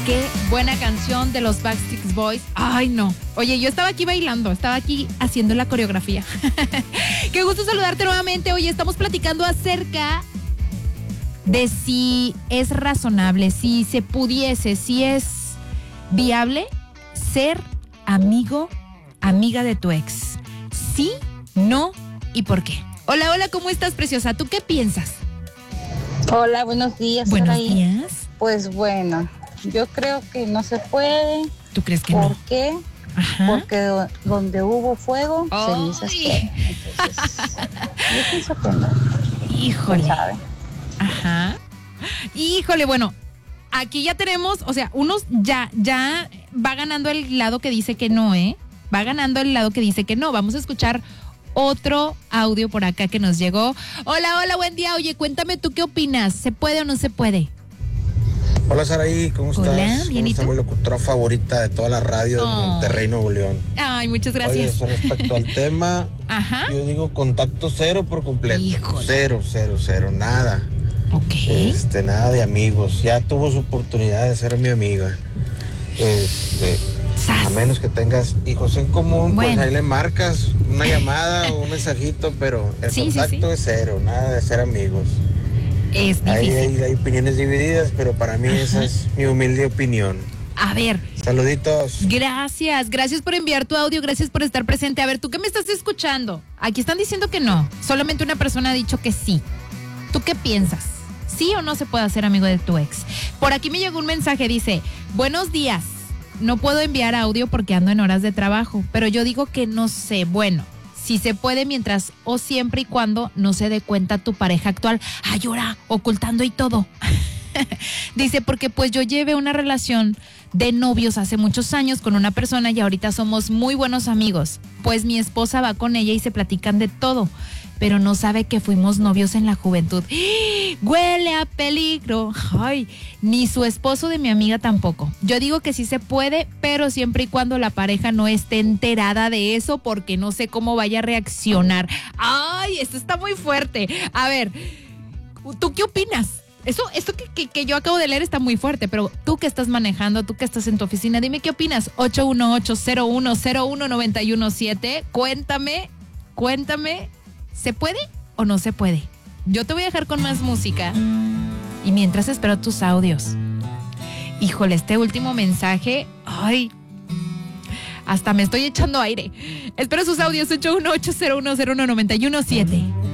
Qué buena canción de los Backstreet Boys. Ay, no. Oye, yo estaba aquí bailando, estaba aquí haciendo la coreografía. Qué gusto saludarte nuevamente. Oye, estamos platicando acerca de si es razonable, si se pudiese, si es viable ser amiga de tu ex. Sí, no y por qué. Hola, hola, ¿cómo estás, preciosa? ¿Tú qué piensas? Hola, buenos días. Buenos Saraí. días. Pues bueno, yo creo que no se puede. ¿Tú crees que ¿Por no? qué? Ajá. Porque donde hubo fuego, ¡Ay! cenizas quedan. Entonces, yo pienso que no. Híjole. ¿Quién sabe? Ajá. Híjole, bueno, aquí ya tenemos, o sea, unos ya va ganando el lado que dice que no, ¿eh? Va ganando el lado que dice que no. Vamos a escuchar otro audio por acá que nos llegó. Hola, hola, buen día. Oye, cuéntame tú qué opinas. ¿Se puede o no se puede? Hola Saraí, ¿cómo estás? Hola, bien, ¿Cómo ¿y está tú? mi locutora favorita de toda la radio de Monterrey, Nuevo León? Ay, muchas gracias. Oye, respecto al tema, Ajá. yo digo contacto cero por completo. Híjole. Cero, nada. Ok. Nada de amigos. Ya tuvo su oportunidad de ser mi amiga. A menos que tengas hijos en común, Bueno. pues ahí le marcas una llamada o un mensajito, pero el contacto es cero, nada de ser amigos. Es difícil. Hay opiniones divididas, pero para mí esa es mi humilde opinión. A ver. Saluditos. Gracias por enviar tu audio, gracias por estar presente. A ver, ¿tú qué me estás escuchando? Aquí están diciendo que no, solamente una persona ha dicho que sí. ¿Tú qué piensas? ¿Sí o no se puede hacer amigo de tu ex? Por aquí me llegó un mensaje, dice, buenos días, no puedo enviar audio porque ando en horas de trabajo, pero yo digo que no sé, bueno, si se puede mientras o siempre y cuando no se dé cuenta tu pareja actual. Ay, ahora, ocultando y todo. Dice, porque pues yo llevé una relación de novios hace muchos años con una persona y ahorita somos muy buenos amigos. Pues mi esposa va con ella y se platican de todo, pero no sabe que fuimos novios en la juventud. ¡Ah! Huele a peligro. Ay, ni su esposo de mi amiga tampoco. Yo digo que sí se puede, pero siempre y cuando la pareja no esté enterada de eso, porque no sé cómo vaya a reaccionar. Ay, esto está muy fuerte. A ver, ¿tú qué opinas? Esto que yo acabo de leer está muy fuerte, pero tú que estás manejando, tú que estás en tu oficina, dime qué opinas. 818-0101-917. Cuéntame, ¿se puede o no se puede? Yo te voy a dejar con más música y mientras espero tus audios. Híjole, este último mensaje, ay, hasta me estoy echando aire. Espero sus audios. 818-0101-917.